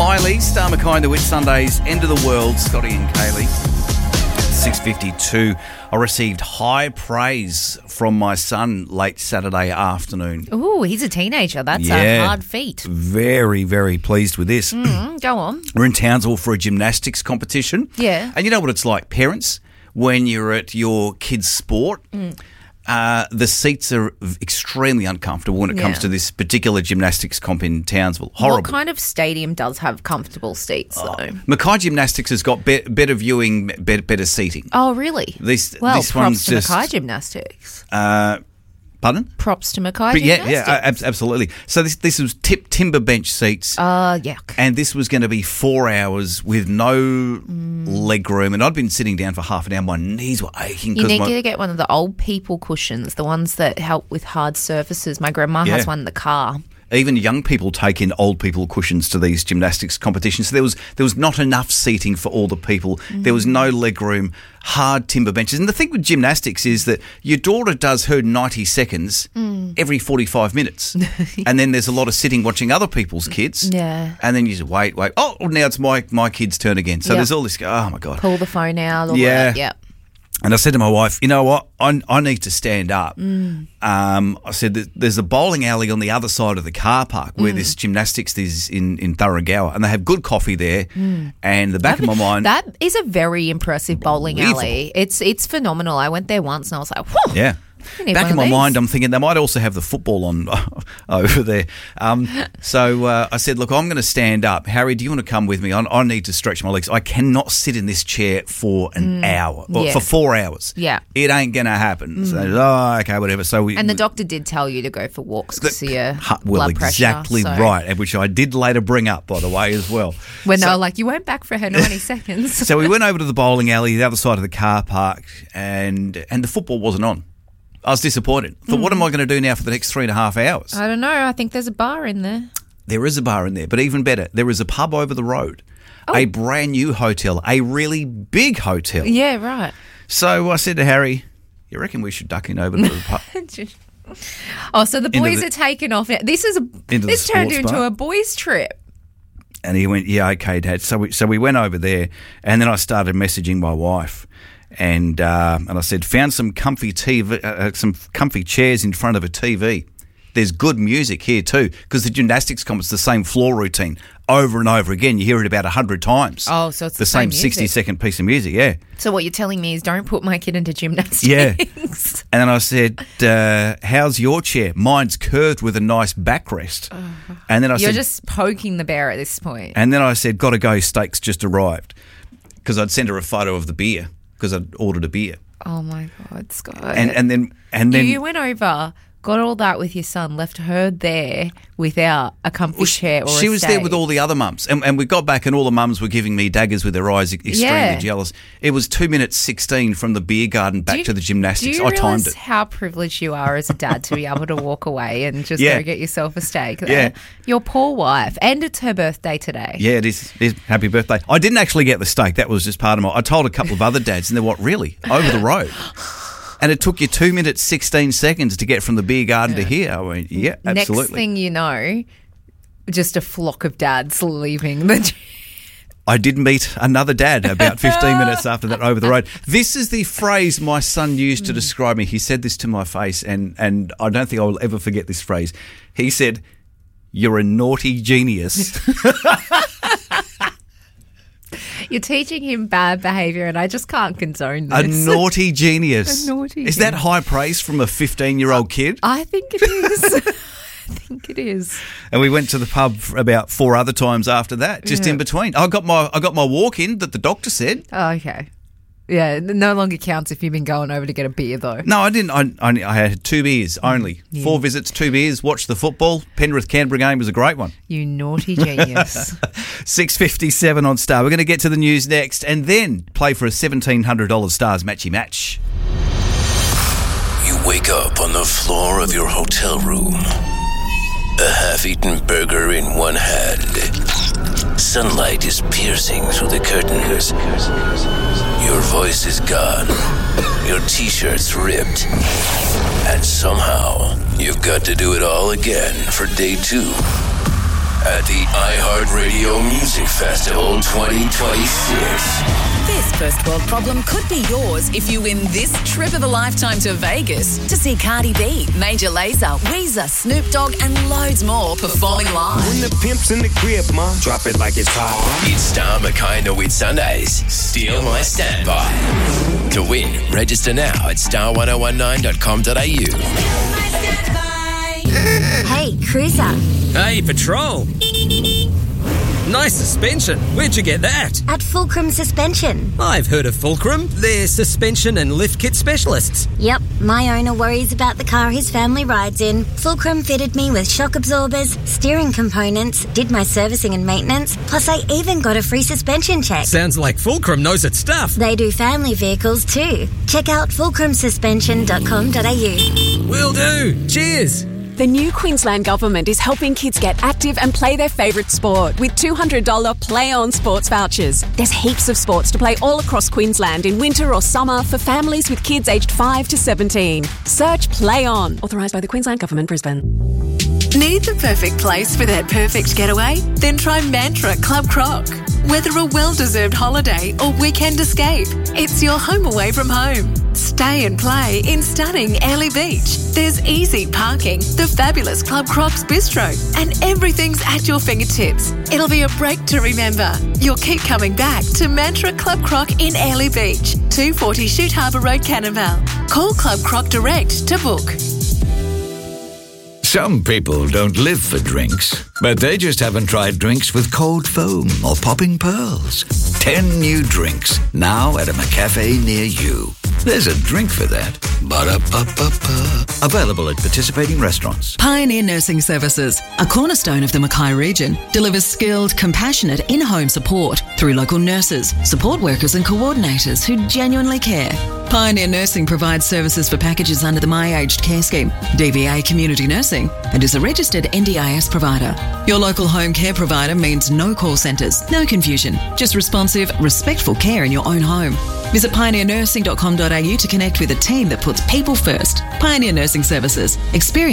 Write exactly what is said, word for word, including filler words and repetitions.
Kylie, Star McKay, The Wit Sundays, End of the World, Scotty and Kaylee. six fifty-two. I received high praise from my son late Saturday afternoon. Ooh, he's a teenager. That's Yeah. a hard feat. Very, very pleased with this. Mm, go on. We're in Townsville for a gymnastics competition. Yeah. And you know what it's like, parents, when you're at your kid's sport, Mm. uh, the seats are extremely uncomfortable when it comes Yeah. to this particular gymnastics comp in Townsville. Horrible. What kind of stadium does have comfortable seats, though? Mackay Gymnastics has got be- better viewing, better, better seating. Oh, really? This, well, this props one's to just, Mackay Gymnastics. Uh, pardon? Props to Mackay But yeah, Gymnastics. yeah, ab- absolutely. So this this was tip timber bench seats, Uh, yuck. and this was going to be four hours with no leg room. And I'd been sitting down for half an hour. My knees were aching You because need my to get one of the old people cushions, the ones that help with hard surfaces. My grandma Yeah. has one in the car. even young people take in old people cushions to these gymnastics competitions. So there was there was not enough seating for all the people. There was no leg room, hard timber benches. And the thing with gymnastics is that your daughter does her ninety seconds every forty-five minutes. And then there's a lot of sitting watching other people's kids. Yeah. And then you just wait, wait. Oh, now it's my, my kid's turn again. So Yep. there's all this, oh my God. Pull the phone out. All Yeah. That. Yep. And I said to my wife, you know what, I, I need to stand up. Um, I said, that there's a bowling alley on the other side of the car park where this gymnastics is in, in Thurrogowa, and they have good coffee there. And the back of my mind... That is a very impressive bowling Unbelievable. alley. It's it's phenomenal. I went there once and I was like, whew. Yeah. I need Back one in of my these. mind, I'm thinking they might also have the football on over there. Um, so uh, I said, look, I'm going to stand up. Harry, do you want to come with me? I, I need to stretch my legs. I cannot sit in this chair for an hour, or yeah. for four hours. Yeah. It ain't going to happen. So, oh, okay, whatever. So we, And the doctor did tell you to go for walks because of your Ha- well, blood pressure. exactly so- right, which I did later bring up, by the way, as well. When they So- were like, you went back for her ninety seconds. So we went over to the bowling alley, the other side of the car park, and and the football wasn't on. I was disappointed. Thought, what am I going to do now for the next three and a half hours? I don't know. I think there's a bar in there. There is a bar in there, but even better, there is a pub over the road, a brand new hotel, a really big hotel. Yeah, right. So I said to Harry, you reckon we should duck in over to the pub? Oh, so the boys the- are taking off now. This is a Into the this turned sports into bar? a boys' trip. And he went, yeah, okay, Dad. So we, so we went over there, and then I started messaging my wife, and uh, and I said, found some comfy T V, uh, some comfy chairs in front of a T V. There's good music here too, because the gymnastics comp is the same floor routine over and over again. You hear it about a hundred times. Oh, so it's the, the same same sixty second piece of music, yeah. So what you're telling me is don't put my kid into gymnastics. Yeah. And then I said, uh, how's your chair? Mine's curved with a nice backrest. And then I You're said, just poking the bear at this point. and then I said, gotta go, steaks just arrived, because I'd sent her a photo of the beer because I'd ordered a beer. Oh my God, Scott. And and then and then you went over, got all that with your son, left her there without a comfy chair or she a was there with all the other mums, and, and we got back, and all the mums were giving me daggers with their eyes, extremely Yeah. jealous. It was two minutes sixteen from the beer garden back Do you- to the gymnastics. Do you I timed realise it. how privileged you are as a dad to be able to walk away and just Yeah. go get yourself a steak? Yeah. Your poor wife. And it's her birthday today. Yeah, it is. It is. Happy birthday. I didn't actually get the steak. That was just part of my... I told a couple of other dads, and they're, what, really? Over the road? And it took you two minutes, sixteen seconds to get from the beer garden to here. I went, yeah, absolutely. Next thing you know, just a flock of dads leaving the gym. I did meet another dad about fifteen minutes after that over the road. This is the phrase my son used to describe me. He said this to my face, and, and I don't think I will ever forget this phrase. He said, you're a naughty genius. You're teaching him bad behaviour, and I just can't condone A this. naughty genius. A naughty Is that genius. high praise from a fifteen-year-old kid? I think it is. I think it is. And we went to the pub about four other times after that, just Yeah. in between. I got my I got my walk in that the doctor said. Oh, okay. Yeah, it no longer counts if you've been going over to get a beer, though. No, I didn't. I, I, I had two beers only. Four visits, two beers. Watched the football. Penrith Canberra game was a great one. You naughty genius. Six fifty seven on Star. We're going to get to the news next, and then play for a seventeen hundred dollars Stars Matchy Match. You wake up on the floor of your hotel room. A half-eaten burger in one hand. Sunlight is piercing through the curtains. Your voice is gone. Your t-shirt's ripped. And somehow, you've got to do it all again for day two. at the iHeartRadio Music Festival twenty twenty-six. This first world problem could be yours if you win this trip of a lifetime to Vegas to see Cardi B, Major Lazer, Weezer, Snoop Dogg and loads more performing live. When the pimp's in the crib, ma, drop it like it's hot. It's Star Mackay Norwood Sundays. Steal my standby. To win, register now at star one oh one nine dot com dot a u. Hey, Cruiser. Hey, Patrol. Nice suspension. Where'd you get that? At Fulcrum Suspension. I've heard of Fulcrum. They're suspension and lift kit specialists. Yep, my owner worries about the car his family rides in. Fulcrum fitted me with shock absorbers, steering components, did my servicing and maintenance, plus I even got a free suspension check. Sounds like Fulcrum knows its stuff. They do family vehicles too. Check out fulcrum suspension dot com dot a u. Will do. Cheers. The new Queensland Government is helping kids get active and play their favourite sport with two hundred dollars Play On sports vouchers. There's heaps of sports to play all across Queensland in winter or summer for families with kids aged five to seventeen. Search Play On. Authorised by the Queensland Government, Brisbane. Need the perfect place for that perfect getaway? Then try Mantra Club Croc. Whether a well-deserved holiday or weekend escape, it's your home away from home. Stay and play in stunning Airlie Beach. There's easy parking, the fabulous Club Croc's Bistro, and everything's at your fingertips. It'll be a break to remember. You'll keep coming back to Mantra Club Croc in Airlie Beach, two forty Chute Harbour Road, Cannonvale. Call Club Croc direct to book. Some people don't live for drinks, but they just haven't tried drinks with cold foam or popping pearls. Ten new drinks, now at a McCafe near you. There's a drink for that. Ba-da-ba-ba-ba. Available at participating restaurants. Pioneer Nursing Services, a cornerstone of the Mackay region, delivers skilled, compassionate in-home support through local nurses, support workers and coordinators who genuinely care. Pioneer Nursing provides services for packages under the My Aged Care Scheme, D V A Community Nursing, and is a registered N D I S provider. Your local home care provider means no call centres, no confusion, just responsive, respectful care in your own home. Visit pioneer nursing dot com dot a u to connect with a team that puts people first. Pioneer Nursing Services. Experience